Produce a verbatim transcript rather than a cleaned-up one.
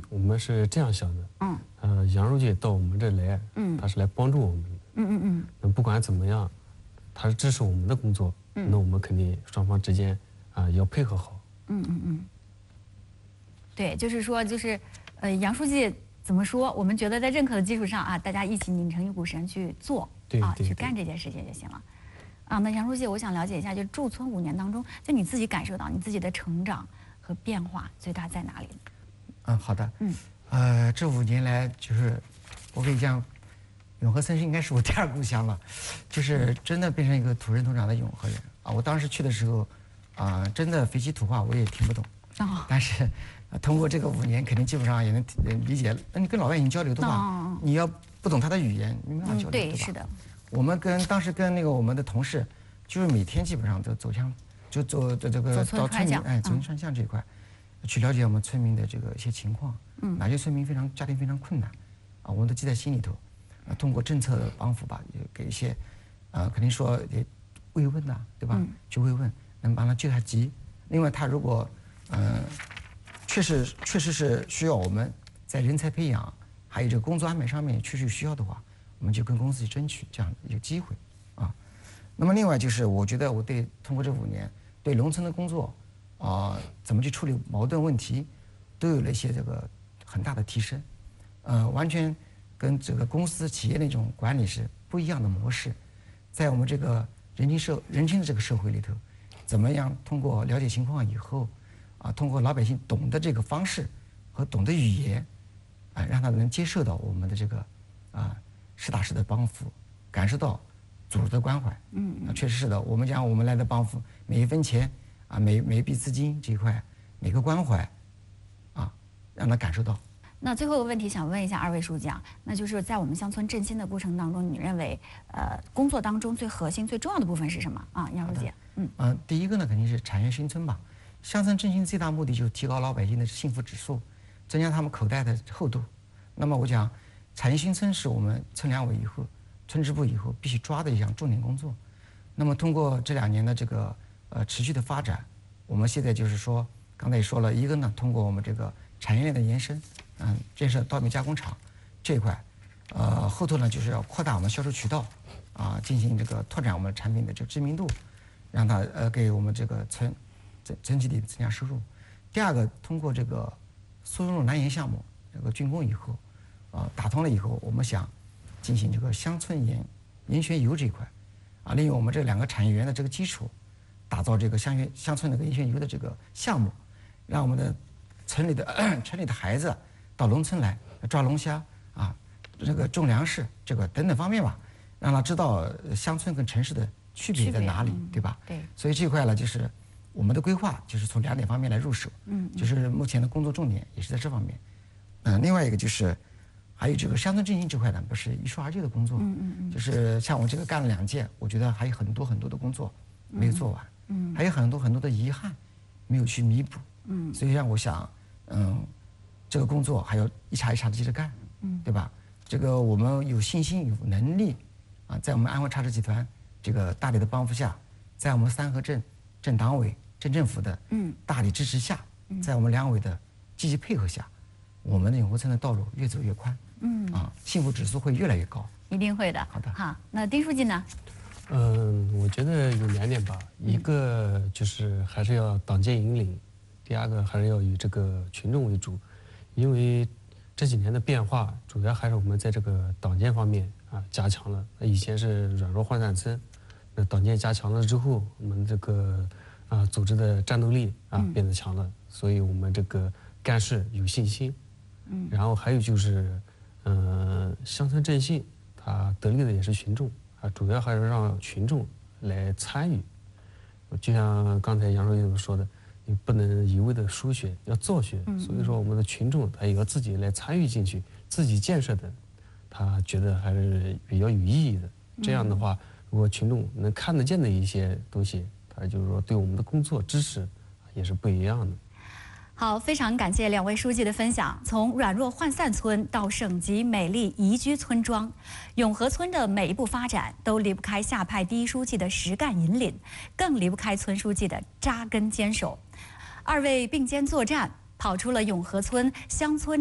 我们是这样想的。 嗯。 呃，杨书记到我们这来， 嗯， 他是来帮助我们的。 嗯嗯嗯。 那不管怎么样，他是支持我们的工作， 嗯， 那我们肯定双方之间啊、呃、要配合好。 嗯嗯嗯。对，就是说，就是呃，杨书记怎么说？我们觉得在认可的基础上啊，大家一起拧成一股绳去做， 对啊， 对去干这件事情就行了。啊，那杨书记，我想了解一下，就驻村五年当中，就你自己感受到你自己的成长和变化最大在哪里？ 嗯，好的。 嗯， 呃，这五年来，就是我可以讲，永和村应该是我第二故乡了，就是真的变成一个土生土长的永和人啊。我当时去的时候，啊、真的肥西土话我也听不懂， 哦， 但是、呃、通过这个五年，肯定基本上也能能理解。那你跟老百姓交流的话， 哦、 你要不懂他的语言，你没法交流， 嗯、对， 对吧？ 是的。 我们跟当时跟那个我们的同事，就是每天基本上都走向，就走的这个到村民，哎，走村串巷这一块，嗯、去了解我们村民的这个一些情况，嗯，哪些村民非常家庭非常困难，啊，我们都记在心里头，啊，通过政策的帮扶吧，也给一些，啊，肯定说也慰问呐，对吧？嗯、去慰问，能帮他救他急。另外，他如果，嗯、呃，确实确实是需要我们在人才培养，还有这个工作安排上面确实有需要的话。我们就跟公司去争取这样一个机会，啊，那么另外就是我觉得我对通过这五年对农村的工作，啊，怎么去处理矛盾问题，都有了一些这个很大的提升，呃，完全跟这个公司企业那种管理是不一样的模式，在我们这个人情社人情的这个社会里头，怎么样通过了解情况以后，啊，通过老百姓懂得这个方式和懂得语言，啊，让他能接受到我们的这个啊。实打实的帮扶，感受到组织的关怀。嗯嗯，确实是的。我们讲我们来的帮扶，每一分钱啊，每每一笔资金这一块，每个关怀，啊，让他感受到。 那最后一个问题想问一下二位书记啊，那就是在我们乡村振兴的过程当中，你认为呃工作当中最核心、最重要的部分是什么啊？杨书记。嗯。嗯、呃， 第一个呢肯定是产业新村吧。乡村振兴最大目的就是提高老百姓的幸福指数，增加他们口袋的厚度。那么我讲。产业新村是我们村两委以后、村支部以后必须抓的一项重点工作。那么通过这两年的这个呃持续的发展，我们现在就是说，刚才也说了一个呢，通过我们这个产业链的延伸，嗯，建设稻米加工厂这一块，呃，后头呢就是要扩大我们销售渠道，啊，进行这个拓展我们产品的这个知名度，让它呃给我们这个村整整体的增加收入。第二个，通过这个苏州南盐项目这个竣工以后。啊，打通了以后，我们想进行这个乡村盐盐学游这一块，啊，利用我们这两个产业园的这个基础，打造这个乡园乡村的盐学游的这个项目，让我们的村里的村里的孩子到农村来抓龙虾啊，这个种粮食这个等等方面吧，让他知道乡村跟城市的区别在哪里， 嗯、 对吧？ 对。 所以这一块呢，就是我们的规划就是从两点方面来入手，嗯，就是目前的工作重点也是在这方面。嗯、呃，另外一个就是。还有这个乡村振兴这块呢，不是一蹴而就的工作，嗯嗯嗯，就是像我这个干了两届，我觉得还有很多很多的工作没有做完，嗯，嗯还有很多很多的遗憾没有去弥补，嗯，所以让我想，嗯，这个工作还要一茬一茬的接着干，嗯，对吧？这个我们有信心有能力，啊，在我们安徽茶职集团这个大力的帮扶下，在我们三河镇镇党委镇政府的嗯大力支持下，嗯、在我们两委的积极配合下，我们的永和村的道路越走越宽。嗯啊，幸福指数会越来越高， 一定会的。 好的， 好，那丁书记呢？ 嗯，我觉得有两点吧，一个就是还是要党建引领，第二个还是要以这个群众为主，因为这几年的变化，主要还是我们在这个党建方面啊加强了。以前是软弱涣散村，那党建加强了之后，我们这个啊组织的战斗力啊变得强了，所以我们这个干事有信心。嗯，然后还有就是。嗯，乡村振兴，它得力的也是群众啊，主要还是让群众来参与。就像刚才杨书记所说的，你不能一味的输血，要造血。嗯、所以说，我们的群众他也要自己来参与进去，自己建设的，他觉得还是比较有意义的。这样的话，如果群众能看得见的一些东西，他就是说对我们的工作支持也是不一样的。 好，非常感谢两位书记的分享。从软弱涣散村到省级美丽宜居村庄，永和村的每一步发展都离不开下派第一书记的实干引领，更离不开村书记的扎根坚守。二位并肩作战，跑出了永和村乡村